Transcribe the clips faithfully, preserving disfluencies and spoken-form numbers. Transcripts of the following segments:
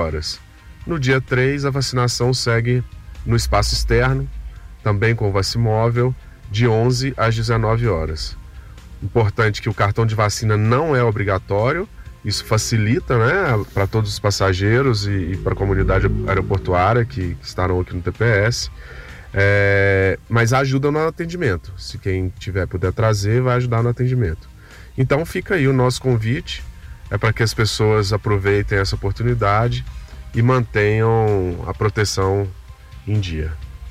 horas. No dia três, a vacinação segue no espaço externo, também com o Vacimóvel, de onze às dezenove horas. Importante que o cartão de vacina não é obrigatório, isso facilita, né, para todos os passageiros e, e para a comunidade aeroportuária que, que estarão aqui no T P S, é, mas ajuda no atendimento. Se quem tiver puder trazer, vai ajudar no atendimento. Então fica aí o nosso convite, é para que as pessoas aproveitem essa oportunidade e mantenham a proteção em dia.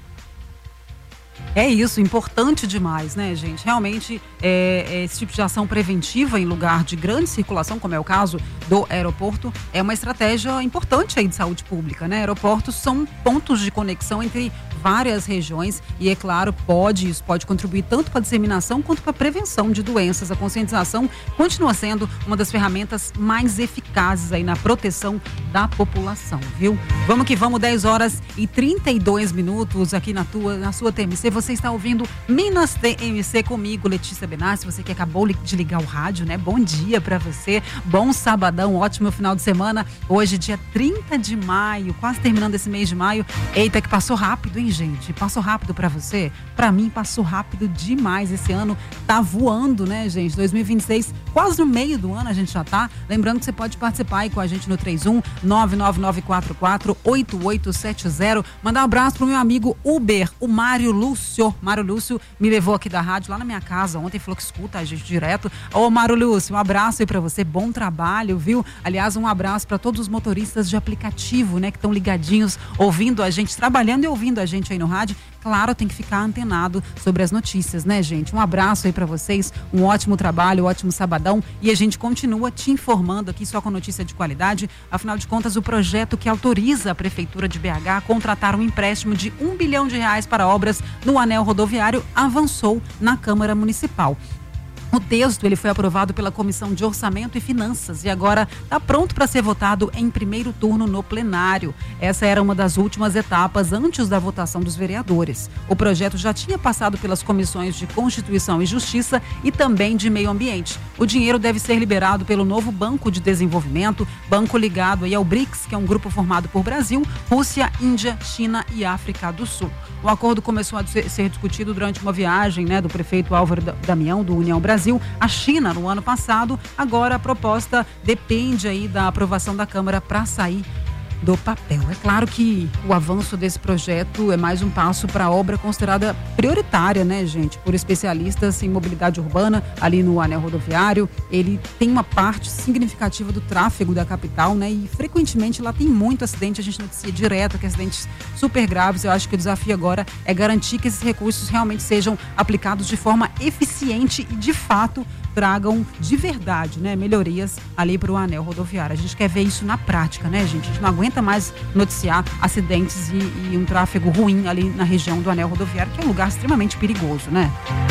É isso, importante demais, né, gente? Realmente, é, é, esse tipo de ação preventiva em lugar de grande circulação, como é o caso do aeroporto, é uma estratégia importante aí de saúde pública, né? Aeroportos são pontos de conexão entre várias regiões e, é claro, pode, isso pode contribuir tanto para a disseminação quanto para a prevenção de doenças. A conscientização continua sendo uma das ferramentas mais eficazes aí na proteção da população, viu? Vamos que vamos, dez horas e trinta e dois minutos aqui na, tua, na sua T M C. Você está ouvindo Minas T M C comigo, Letícia Benassi, você que acabou de ligar o rádio, né? Bom dia para você, bom sabadão, ótimo final de semana. Hoje, dia trinta de maio, quase terminando esse mês de maio. Eita, que passou rápido, hein, gente? Passou rápido para você? Para mim, passou rápido demais. Esse ano tá voando, né, gente? dois mil e vinte e seis, quase no meio do ano a gente já tá. Lembrando que você pode participar aí com a gente no três um nove nove nove quatro quatro oito oito sete zero. Mandar um abraço pro meu amigo Uber, o Mário Lúcio. Mário Lúcio me levou aqui da rádio lá na minha casa ontem, falou que escuta a gente direto. Ô, Mário Lúcio, um abraço aí pra você, bom trabalho, viu? Aliás, um abraço para todos os motoristas de aplicativo, né, que estão ligadinhos, ouvindo a gente, trabalhando e ouvindo a gente aí no rádio. Claro, tem que ficar antenado sobre as notícias, né, gente? Um abraço aí pra vocês, um ótimo trabalho, um ótimo sabadão, e a gente continua te informando aqui só com notícia de qualidade. Afinal de contas, o projeto que autoriza a Prefeitura de B H a contratar um empréstimo de um bilhão de reais para obras no anel rodoviário avançou na Câmara Municipal. O texto ele foi aprovado pela Comissão de Orçamento e Finanças e agora está pronto para ser votado em primeiro turno no plenário. Essa era uma das últimas etapas antes da votação dos vereadores. O projeto já tinha passado pelas comissões de Constituição e Justiça e também de Meio Ambiente. O dinheiro deve ser liberado pelo novo Banco de Desenvolvimento, banco ligado aí ao BRICS, que é um grupo formado por Brasil, Rússia, Índia, China e África do Sul. O acordo começou a ser discutido durante uma viagem, né, do prefeito Álvaro Damião, do União Brasil, à China no ano passado. Agora a proposta depende aí da aprovação da Câmara para sair do papel. É claro que o avanço desse projeto é mais um passo para a obra considerada prioritária, né, gente, por especialistas em mobilidade urbana ali no anel rodoviário. Ele tem uma parte significativa do tráfego da capital, né, e frequentemente lá tem muito acidente, a gente noticia direto que acidentes super graves. Eu acho que o desafio agora é garantir que esses recursos realmente sejam aplicados de forma eficiente e de fato tragam de verdade, né, melhorias ali para o anel rodoviário. A gente quer ver isso na prática, né, gente? A gente não aguenta mais noticiar acidentes e, e um tráfego ruim ali na região do anel rodoviário, que é um lugar extremamente perigoso, né?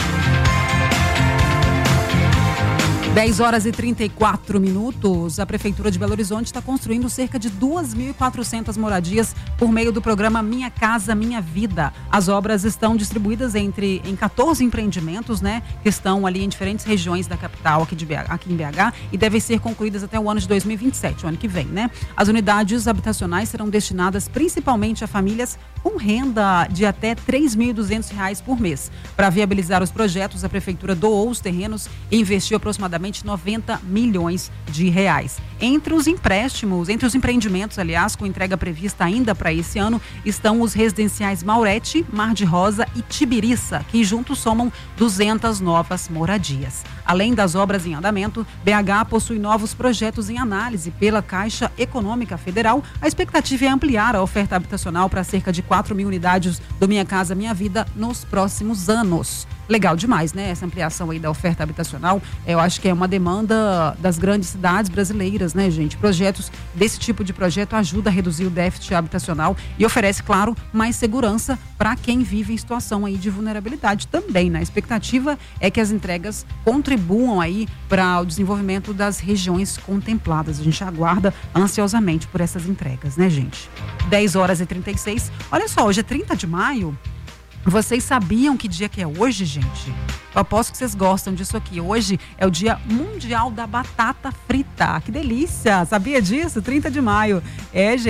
dez horas e trinta e quatro minutos. A Prefeitura de Belo Horizonte está construindo cerca de duas mil e quatrocentas moradias por meio do programa Minha Casa Minha Vida. As obras estão distribuídas entre, em quatorze empreendimentos, né, que estão ali em diferentes regiões da capital aqui, de B H, aqui em B H, e devem ser concluídas até o ano de dois mil e vinte e sete, o ano que vem, né? As unidades habitacionais serão destinadas principalmente a famílias com renda de até três mil e duzentos reais por mês. Para viabilizar os projetos, a Prefeitura doou os terrenos e investiu aproximadamente noventa milhões de reais. Entre os empréstimos, entre os empreendimentos, aliás, com entrega prevista ainda para esse ano, estão os residenciais Maurete, Mar de Rosa e Tibiriça, que juntos somam duzentas novas moradias. Além das obras em andamento, B H possui novos projetos em análise pela Caixa Econômica Federal. A expectativa é ampliar a oferta habitacional para cerca de quatro mil unidades do Minha Casa Minha Vida nos próximos anos. Legal demais, né? Essa ampliação aí da oferta habitacional, eu acho que é uma demanda das grandes cidades brasileiras, né, gente? Projetos desse tipo de projeto ajuda a reduzir o déficit habitacional e oferece, claro, mais segurança para quem vive em situação aí de vulnerabilidade também, né? A expectativa é que as entregas contribuam aí para o desenvolvimento das regiões contempladas. A gente aguarda ansiosamente por essas entregas, né, gente? dez horas e trinta e seis. Olha só, hoje é trinta de maio. Vocês sabiam que dia que é hoje, gente? Eu aposto que vocês gostam disso aqui. Hoje é o Dia Mundial da Batata Frita. Que delícia! Sabia disso? trinta de maio. É, gente.